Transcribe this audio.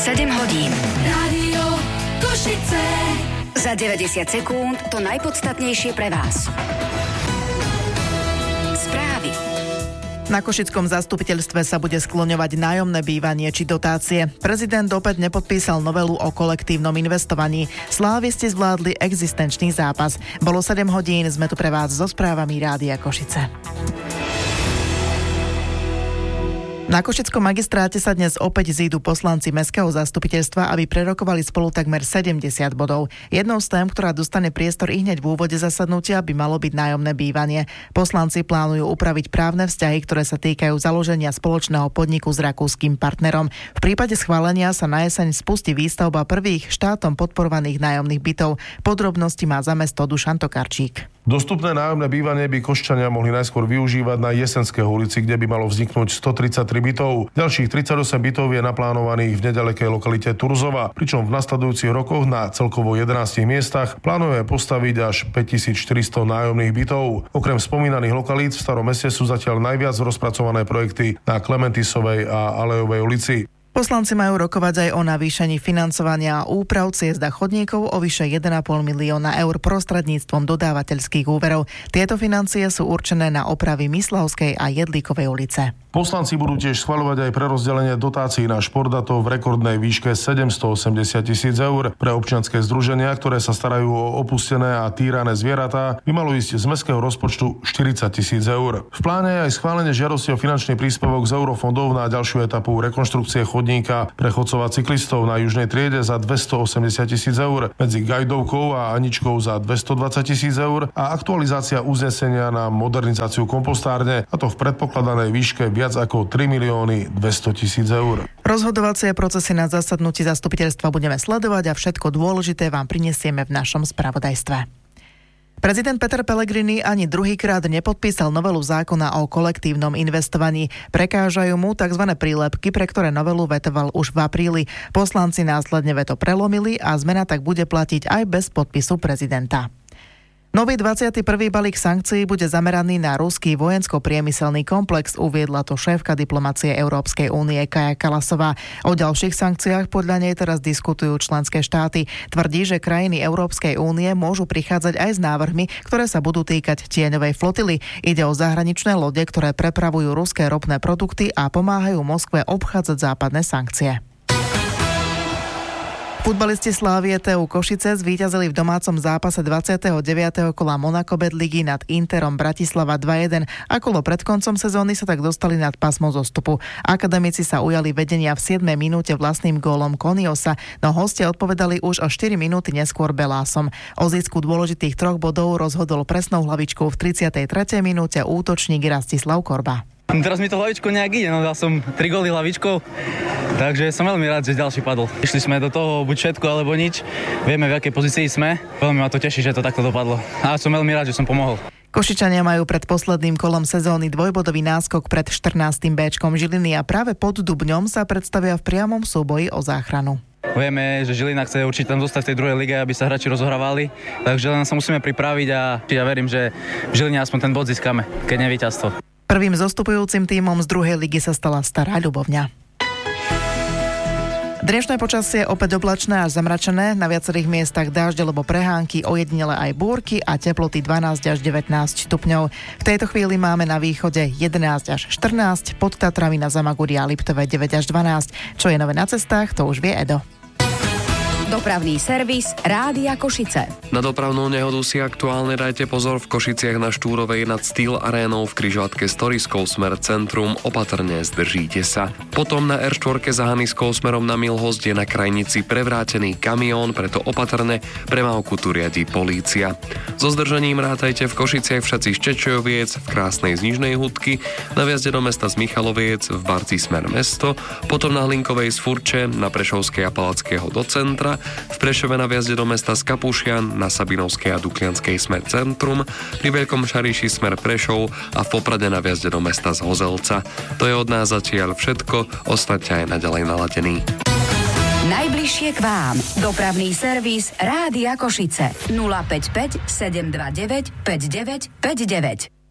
7 hodín. Rádio Košice. Za 90 sekúnd to najpodstatnejšie pre vás. Správy. Na košickom zastupiteľstve sa bude skloňovať nájomné bývanie či dotácie. Prezident opäť nepodpísal novelu o kolektívnom investovaní. Slávisti zvládli existenčný zápas. Bolo 7 hodín, sme tu pre vás so správami Rádia Košice. Na košickom magistráte sa dnes opäť zídu poslanci mestského zastupiteľstva, aby prerokovali spolu takmer 70 bodov. Jednou z tém, ktorá dostane priestor ihneď v úvode zasadnutia, by malo byť nájomné bývanie. Poslanci plánujú upraviť právne vzťahy, ktoré sa týkajú založenia spoločného podniku s rakúskym partnerom. V prípade schválenia sa na jeseň spustí výstavba prvých štátom podporovaných nájomných bytov. Podrobnosti má za mesto Dušan Tokarčík. Dostupné nájomné bývanie by Koščania mohli najskôr využívať na Jesenskej ulici, kde by malo vzniknúť 133 bytov. Ďalších 38 bytov je naplánovaných v nedalekej lokalite Turzova, pričom v nasledujúcich rokoch na celkovo 11 miestach plánujeme postaviť až 5400 nájomných bytov. Okrem spomínaných lokalít v Starom meste sú zatiaľ najviac rozpracované projekty na Klementisovej a Alejovej ulici. Poslanci majú rokovať aj o navýšení financovania úprav ciest a chodníkov o vyše 1,5 milióna eur prostredníctvom dodávateľských úverov. Tieto financie sú určené na opravy Myslavskej a Jedlíkovej ulice. Poslanci budú tiež schvaľovať aj prerozdelenie dotácií na šport, a to v rekordnej výške 780 000 eur. Pre občianske združenia, ktoré sa starajú o opustené a týrané zvieratá, by malo ísť z mestského rozpočtu 40 000 eur. V pláne je aj schválenie žiadosti o finančný príspevok z eurofondov na ďalšiu etapu rekonštrukcie chodníka pre chodcov a cyklistov na južnej triede za 280 000 eur, medzi Gajdovkou a Aničkou za 220 000 eur a aktualizácia uznesenia na modernizáciu kompostárne, a to v predpokladanej výške viac ako 3 200 000 eur. Rozhodovacie procesy na zasadnutí zastupiteľstva budeme sledovať a všetko dôležité vám prinesieme v našom spravodajstve. Prezident Peter Pellegrini ani druhýkrát nepodpísal novelu zákona o kolektívnom investovaní. Prekážajú mu tzv. Prílepky, pre ktoré novelu vetoval už v apríli. Poslanci následne veto prelomili a zmena tak bude platiť aj bez podpisu prezidenta. Nový 21. balík sankcií bude zameraný na ruský vojensko-priemyselný komplex, uviedla to šéfka diplomacie Európskej únie Kaja Kallasová. O ďalších sankciách podľa nej teraz diskutujú členské štáty. Tvrdí, že krajiny Európskej únie môžu prichádzať aj s návrhmi, ktoré sa budú týkať tieňovej flotily. Ide o zahraničné lode, ktoré prepravujú ruské ropné produkty a pomáhajú Moskve obchádzať západné sankcie. Futbalisti Slávie TU Košice zvíťazili v domácom zápase 29. kola Monako-Bet ligy nad Interom Bratislava 2-1 a kolo pred koncom sezóny sa tak dostali nad pásmo zostupu. Akademici sa ujali vedenia v 7. minúte vlastným gólom Koniosa, no hostia odpovedali už o 4 minúty neskôr Belásom. O zisku dôležitých 3 bodov rozhodol presnou hlavičkou v 33. minúte útočník Rastislav Korba. Teraz mi to hlavičko nejak ide, dal som 3 góly hlavičkou, takže som veľmi rád, že ďalší padol. Išli sme do toho buď všetko alebo nič, vieme v akej pozícii sme, veľmi ma to teší, že to takto dopadlo a som veľmi rád, že som pomohol. Košičania majú pred posledným kolom sezóny dvojbodový náskok pred 14. Béčkom Žiliny a práve pod Dubňom sa predstavia v priamom súboji o záchranu. Vieme, že Žilina chce určite tam zostať v tej druhej lige, aby sa hráči rozohrávali, takže len sa musíme pripraviť a ja verím, že v Žiline aspoň ten bod získame, keď nie víťazstvo. Prvým zostupujúcim tímom z druhej ligy sa stala Stará Ľubovňa. Dnešné počasie opäť oblačné až zamračené, na viacerých miestach dážde alebo prehánky, ojedinele aj búrky a teploty 12 až 19 stupňov. V tejto chvíli máme na východe 11 až 14, pod Tatrami na Zamaguri a Liptove 9 až 12. Čo je nové na cestách, to už vie Edo. Dopravný servis Rádia Košice. Na dopravnú nehodu si aktuálne dajte pozor v Košiciach na Štúrovej nad Steel Arénou v križovatke s Toriskou smer centrum, opatrne zdržíte sa. Potom na R4 za Haniskou smerom na Milhost je na krajnici prevrátený kamión, preto opatrne premávku tu riadi polícia. So zdržaním rátajte v Košiciach všetci z Čečojoviec, v Krásnej z Nižnej Hudky, na vjazde do mesta z Michaloviec, v Barci smer mesto, potom na Hlinkovej z Furče, na Prešovskej a Palackého do centra, v Prešove na vjazde do mesta z Kapušian, na Sabinovskej a Duklianskej smer centrum, pri Veľkom Šariši smer Prešov a v Poprade na vjazde do mesta z Hozelca. To je od nás zatiaľ všetko, ostaňte aj naďalej naladení. Najbližšie k vám. Dopravný servis Rádia Košice. 055 729 5959.